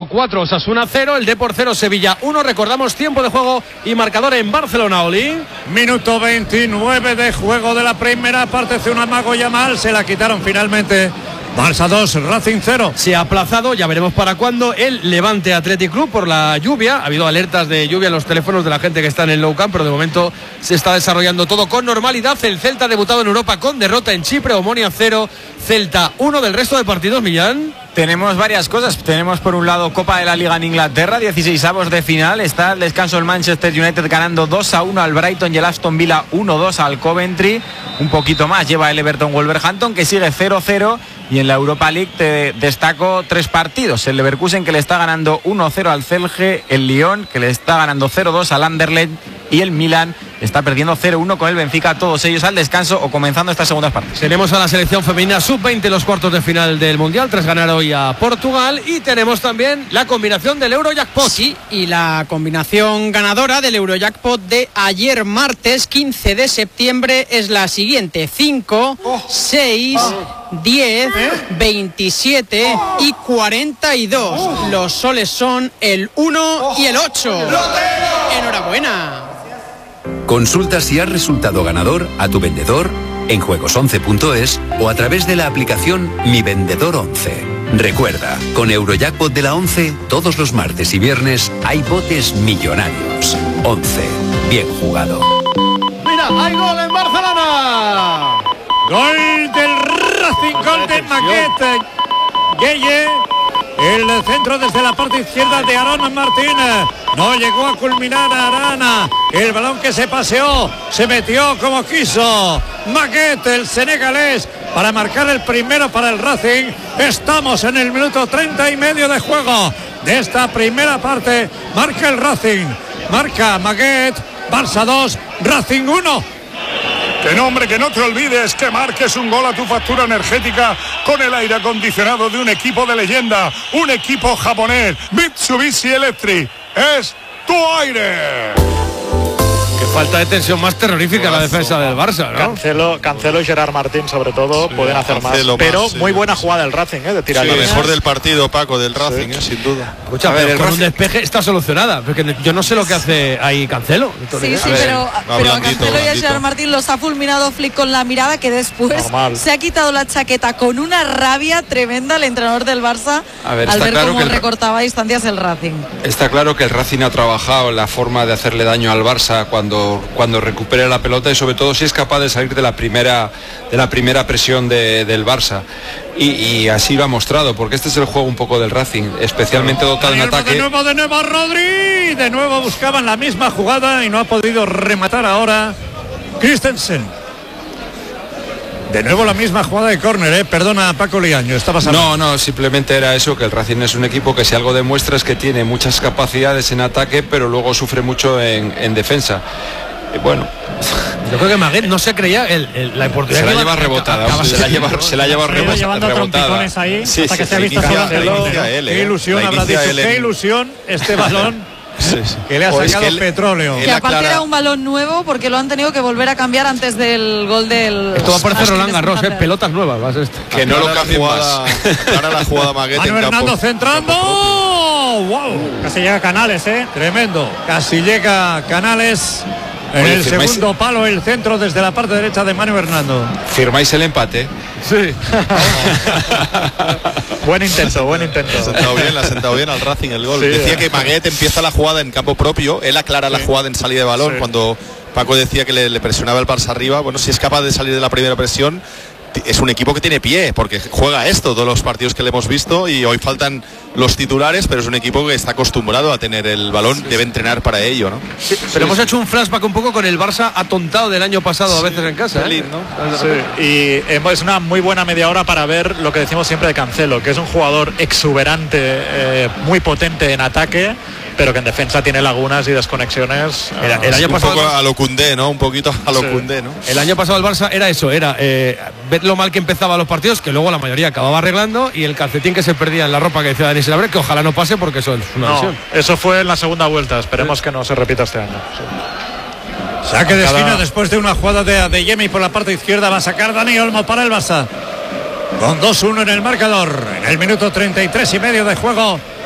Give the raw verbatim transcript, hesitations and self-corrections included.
cuatro, Osasuna cero, el Depor cero, Sevilla uno. Recordamos tiempo de juego y marcador en Barcelona, Oli. Minuto veintinueve de juego de la primera parte. Hace un amago Yamal, se la quitaron finalmente. Barça dos, Racing cero. Se ha aplazado, ya veremos para cuándo, el Levante Athletic Club por la lluvia. Ha habido alertas de lluvia en los teléfonos de la gente que está en el Nou Camp, pero de momento se está desarrollando todo con normalidad. El Celta ha debutado en Europa con derrota en Chipre, Omonia cero, Celta uno. Del resto de partidos, Millán. Tenemos varias cosas. Tenemos por un lado Copa de la Liga en Inglaterra, dieciseisavos de final. Está al descanso el Manchester United ganando dos a uno al Brighton y el Aston Villa uno dos al Coventry. Un poquito más lleva el Everton Wolverhampton, que sigue cero cero. Y en la Europa League te destaco tres partidos. El Leverkusen, que le está ganando uno cero al Celje, el Lyon, que le está ganando cero dos al Anderlecht, y el Milan está perdiendo cero uno con el Benfica, todos ellos al descanso o comenzando estas segundas partes. Tenemos a la selección femenina sub veinte en los cuartos de final del Mundial, tras ganar hoy a Portugal, y tenemos también la combinación del Eurojackpot. Sí, y la combinación ganadora del Eurojackpot de ayer martes quince de septiembre es la siguiente: cinco, seis, diez, veintisiete y cuarenta y dos. Los soles son el uno y el ocho. ¡Enhorabuena! Consulta si has resultado ganador a tu vendedor en juegos once punto es o a través de la aplicación Mi Vendedor once. Recuerda, con Eurojackpot de la once, todos los martes y viernes hay botes millonarios. once. Bien jugado. Mira, hay gol en Barcelona. Gol del Racing, gol de Maquet. Gueye. El centro desde la parte izquierda de Arana Martínez. No llegó a culminar a Arana. El balón que se paseó, se metió como quiso Maquet, el senegalés, para marcar el primero para el Racing. Estamos en el minuto treinta y medio de juego de esta primera parte. Marca el Racing, marca Maquet. Barça dos, Racing uno. Que no, hombre, que no te olvides que marques un gol a tu factura energética con el aire acondicionado de un equipo de leyenda, un equipo japonés, Mitsubishi Electric. Es tu aire. Qué falta de tensión más terrorífica la defensa del Barça, ¿no? Cancelo, Cancelo y Gerard Martín, sobre todo, sí, pueden hacer más. más. Pero sí, muy buena jugada del Racing, ¿eh? De tirar. Sí, la mejor del partido, Paco, del Racing, sí. ¿eh? Sin duda. Escucha, a ver, el con Racing... un despeje está solucionada, porque yo no sé lo que hace ahí Cancelo. Sí, sí, ver, pero, pero a Cancelo y a Gerard Martín los ha fulminado Flick con la mirada, que después Normal. se ha quitado la chaqueta con una rabia tremenda el entrenador del Barça a ver, al ver claro cómo el... recortaba distancias el Racing. Está claro que el Racing ha trabajado la forma de hacerle daño al Barça cuando, cuando recupere la pelota, y sobre todo si es capaz de salir de la primera de la primera presión de, del Barça, y, y así lo ha mostrado, porque este es el juego un poco del Racing, especialmente dotado en ataque. De nuevo, de nuevo Rodri, de nuevo buscaban la misma jugada y no ha podido rematar ahora Christensen. De nuevo la misma jugada de córner, ¿eh? Perdona, Paco Liaño, está pasando. No, no, simplemente era eso, que el Racing es un equipo que si algo demuestra es que tiene muchas capacidades en ataque, pero luego sufre mucho en, en defensa. Y bueno, yo creo que Maguet no se creía el, el, la oportunidad. Se la lleva rebotada, acaba, se la lleva, se la lleva rebotada. Llevando rebotada. Ahí, sí, hasta sí, que se ha visto qué ilusión, habrá dicho, él, qué ilusión este balón. Sí, sí. Que le ha o sacado es que él, petróleo. Que aparte aclara... era un balón nuevo, porque lo han tenido que volver a cambiar antes del gol del... Esto va a parecer Roland Garros, ¿eh? Pelotas nuevas. Va a ser esto. Que no lo cambien más. Ahora la jugada Maguete en Fernando campo. centrando. ¡Wow! Casi llega Canales, ¿eh? Tremendo. Casi llega Canales. En Oye, el firmáis... segundo palo, el centro desde la parte derecha de Manu Hernando. ¿Firmáis el empate? Sí. Buen intento, buen intento. Le ha sentado bien, le ha sentado bien al Racing el gol. Sí, decía que Maguet empieza la jugada en campo propio, él aclara sí. la jugada en salida de balón. Sí. Cuando Paco decía que le, le presionaba el Barça arriba, bueno, si es capaz de salir de la primera presión, es un equipo que tiene pie, porque juega esto todos los partidos que le hemos visto, y hoy faltan los titulares, pero es un equipo que está acostumbrado a tener el balón, sí, debe entrenar para ello, ¿no? Sí, pero sí, hemos sí. hecho un flashback un poco con el Barça atontado del año pasado, sí, a veces en casa, ¿eh? ¿no? Sí. Y es una muy buena media hora para ver lo que decimos siempre de Cancelo, que es un jugador exuberante, eh, muy potente en ataque, pero que en defensa tiene lagunas y desconexiones. El, el año un pasado poco a lo Koundé, ¿no? Un poquito a lo Koundé, sí. ¿no? El año pasado el Barça era eso, era eh, ver lo mal que empezaba los partidos, que luego la mayoría acababa arreglando, y el calcetín que se perdía en la ropa, que decía Dani Senabre, que ojalá no pase, porque eso es una no, lesión. Eso fue en la segunda vuelta, esperemos sí. que no se repita este año. Sí. Saque de esquina después de una jugada de, de Yemi por la parte izquierda, va a sacar Dani Olmo para el Barça. Con dos uno en el marcador, en el minuto treinta y tres y medio de juego.